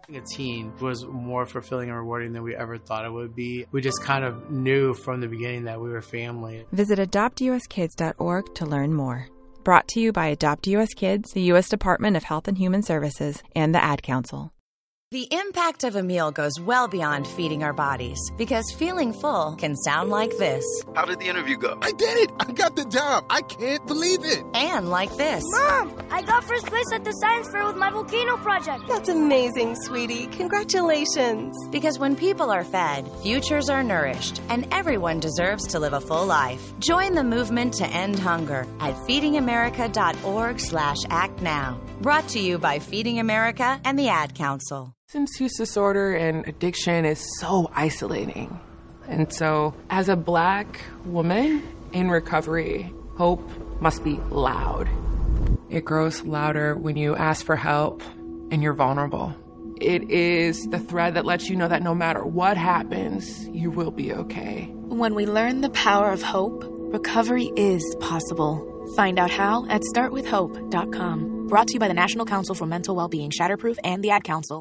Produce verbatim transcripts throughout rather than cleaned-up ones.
A teen was more fulfilling and rewarding than we ever thought it would be. We just kind of knew from the beginning that we were family. Visit adopt u s kids dot org to learn more. Brought to you by Adopt U S Kids, the U S Department of Health and Human Services, and the Ad Council. The impact of a meal goes well beyond feeding our bodies, because feeling full can sound like this. How did the interview go? I did it! I got the job! I can't believe it! And like this. Mom, I got first place at the science fair with my volcano project. That's amazing, sweetie. Congratulations. Because when people are fed, futures are nourished, and everyone deserves to live a full life. Join the movement to end hunger at feeding america dot org slash act now. Brought to you by Feeding America and the Ad Council. Substance use disorder and addiction is so isolating. And so, as a Black woman in recovery, hope must be loud. It grows louder when you ask for help and you're vulnerable. It is the thread that lets you know that no matter what happens, you will be okay. When we learn the power of hope, recovery is possible. Find out how at start with hope dot com. Brought to you by the National Council for Mental Wellbeing, Shatterproof, and the Ad Council.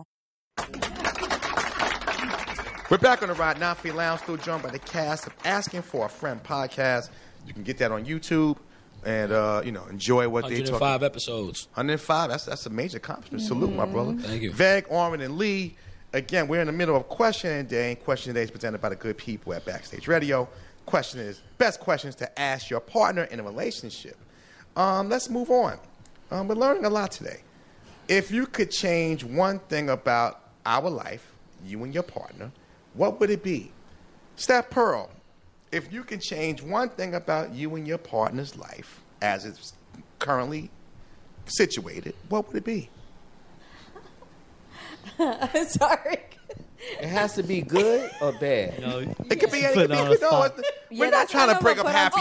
We're back on the Rod Nafi Lounge, still joined by the cast of Asking for a Friend podcast. You can get that on YouTube and, uh, you know, enjoy what they talk about. one hundred five episodes. one hundred five, that's that's a major accomplishment. Salute, my brother. Thank you. Veg, Orman, and Lee. Again, we're in the middle of Question Day. Question Day is presented by the good people at Backstage Radio. Question is, best questions to ask your partner in a relationship. Um, let's move on. Um, we're learning a lot today. If you could change one thing about our life, you and your partner, what would it be? Steph Pearl, if you can change one thing about you and your partner's life as it's currently situated, what would it be? Sorry. It has to be good or bad. No, it could be. It could be. No, we're Yeah, not trying to break up happy